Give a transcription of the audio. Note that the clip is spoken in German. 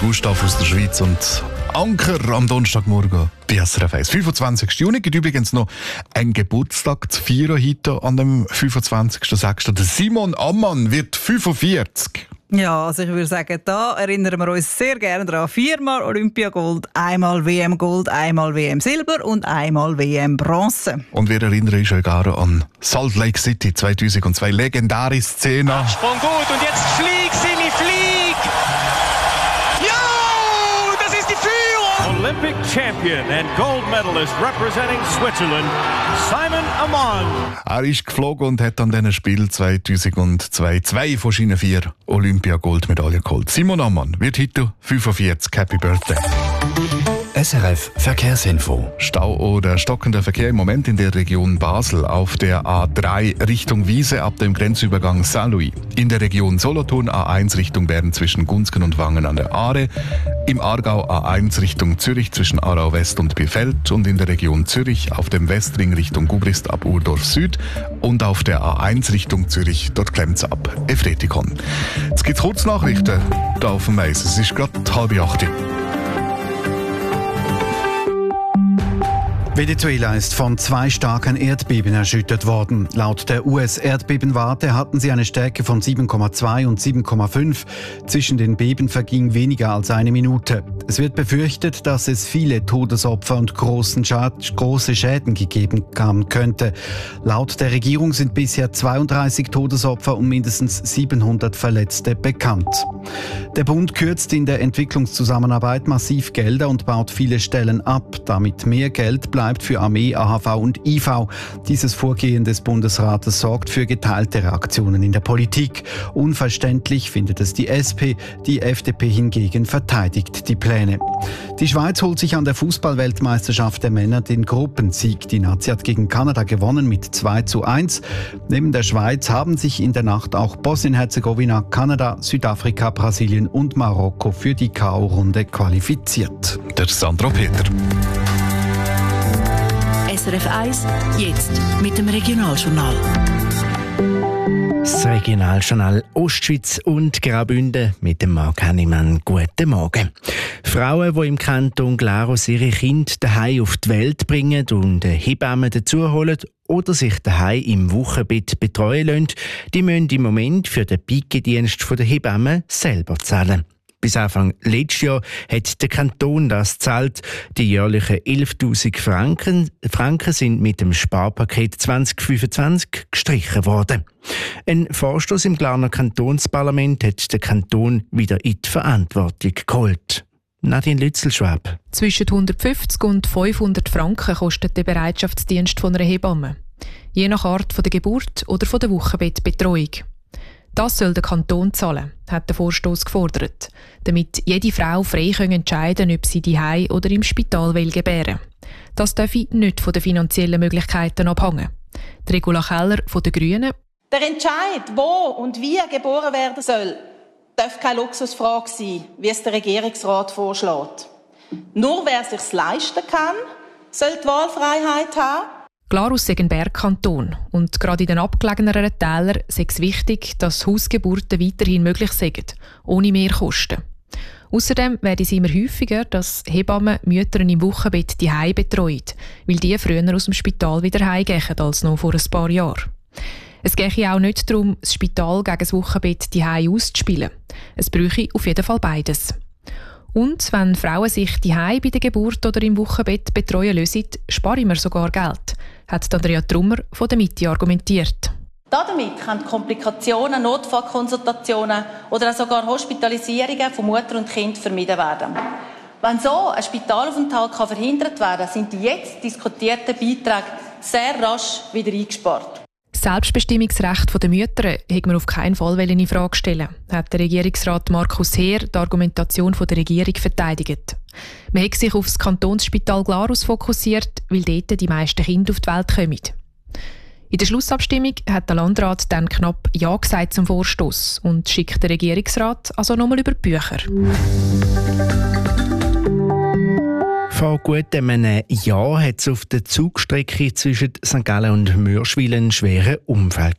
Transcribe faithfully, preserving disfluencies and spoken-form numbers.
Gustav aus der Schweiz und Anker am Donnerstagmorgen bei S R F eins. fünfundzwanzigsten Juni gibt übrigens noch einen Geburtstag zu feiern heute an dem fünfundzwanzigsten sechsten Der Simon Ammann wird fünfundvierzig. Ja, also ich würde sagen, da erinnern wir uns sehr gerne daran. Viermal Olympiagold, einmal W M-Gold, einmal W M-Silber und einmal W M-Bronze. Und wir erinnern uns schon gar an Salt Lake City zweitausendzwei. Legendäre Szene. Absprung gut und jetzt flieg, Simi, flieg! Ja, das ist die Führung! Olympic champion and gold medalist representing Switzerland, Simon Ammann. Er ist geflogen und hat an diesem Spiel zweitausendzwei zwei von seinen vier Olympia-Goldmedaillen geholt. Simon Ammann wird heute fünfundvierzig. Happy Birthday. S R F Verkehrsinfo. Stau oder stockender Verkehr im Moment in der Region Basel auf der A drei Richtung Wiese ab dem Grenzübergang Saint-Louis. In der Region Solothurn A eins Richtung Bern zwischen Gunzgen und Wangen an der Aare. Im Aargau A eins Richtung Zürich zwischen Aarau West und Bielefeld und in der Region Zürich auf dem Westring Richtung Gubrist ab Urdorf Süd und auf der A eins Richtung Zürich dort klemmt's ab Efretikon. Jetzt gibt's Kurznachrichten da auf dem Mais. Es ist gerade halb acht. Venezuela ist von zwei starken Erdbeben erschüttert worden. Laut der U S-Erdbebenwarte hatten sie eine Stärke von sieben Komma zwei und sieben Komma fünf. Zwischen den Beben verging weniger als eine Minute. Es wird befürchtet, dass es viele Todesopfer und großen Schad- große Schäden gegeben haben könnte. Laut der Regierung sind bisher zweiunddreißig Todesopfer und mindestens siebenhundert Verletzte bekannt. Der Bund kürzt in der Entwicklungszusammenarbeit massiv Gelder und baut viele Stellen ab, damit mehr Geld bleibt für Armee, A H V und I V. Dieses Vorgehen des Bundesrates sorgt für geteilte Reaktionen in der Politik. Unverständlich findet es die S P, die F D P hingegen verteidigt die Pläne. Die Schweiz holt sich an der Fußball-Weltmeisterschaft der Männer den Gruppensieg. Die Nazi hat gegen Kanada gewonnen mit zwei zu eins. Neben der Schweiz haben sich in der Nacht auch Bosnien-Herzegowina, Kanada, Südafrika, Brasilien und Marokko für die K O-Runde qualifiziert. Der Sandro Peter. S R F eins, jetzt mit dem Regionaljournal. Das Regionaljournal Ostschweiz und Graubünden mit dem Marc Hennimann. Guten Morgen. Frauen, die im Kanton Glarus ihre Kinder daheim auf die Welt bringen und eine Hebamme dazuholen oder sich daheim im Wochenbett betreuen lassen, die müssen im Moment für den Pikedienst der Hebamme selber zahlen. Bis Anfang letztes Jahr hat der Kanton das gezahlt. Die jährlichen elftausend Franken, Franken sind mit dem Sparpaket zwanzig fünfundzwanzig gestrichen worden. Ein Vorstoß im Glarner Kantonsparlament hat den Kanton wieder in die Verantwortung geholt. Nadine Lützelschwab. Zwischen hundertfünfzig und fünfhundert Franken kostet der Bereitschaftsdienst von einer Hebamme. Je nach Art von der Geburt oder von der Wochenbettbetreuung. Das soll der Kanton zahlen, hat der Vorstoß gefordert, damit jede Frau frei entscheiden kann, ob sie daheim oder im Spital will gebären. Das darf nicht von den finanziellen Möglichkeiten abhängen. Die Regula Keller von den Grünen. Der Entscheid, wo und wie geboren werden soll, darf keine Luxusfrage sein, wie es der Regierungsrat vorschlägt. Nur wer es sich leisten kann, soll die Wahlfreiheit haben. Glarus ist ein Bergkanton und gerade in den abgelegeneren Tälern ist es wichtig, dass Hausgeburten weiterhin möglich sind, ohne Mehrkosten. Außerdem werden es immer häufiger, dass Hebammen Mütter im Wochenbett die Heim betreuen, weil die früher aus dem Spital wieder heimgehen als noch vor ein paar Jahren. Es gehe auch nicht darum, das Spital gegen das Wochenbett die Heim auszuspielen. Es bräuchte auf jeden Fall beides. Und wenn Frauen sich daheim bei der Geburt oder im Wochenbett betreuen lassen, sparen wir sogar Geld, hat Andrea Trummer von der Mitte argumentiert. Damit können Komplikationen, Notfallkonsultationen oder sogar Hospitalisierungen von Mutter und Kind vermieden werden. Wenn so ein Spitalaufenthalt verhindert werden kann, sind die jetzt diskutierten Beiträge sehr rasch wieder eingespart. Das Selbstbestimmungsrecht der Mütter hätte man auf keinen Fall in Frage stellen, hat der Regierungsrat Markus Heer die Argumentation der Regierung verteidigt. Man hat sich auf das Kantonsspital Glarus fokussiert, weil dort die meisten Kinder auf die Welt kommen. In der Schlussabstimmung hat der Landrat dann knapp Ja gesagt zum Vorstoss und schickt den Regierungsrat also nochmal über die Bücher. Vor gut einem Jahr hat es auf der Zugstrecke zwischen Sankt Gallen und Mürschwil einen schweren Unfall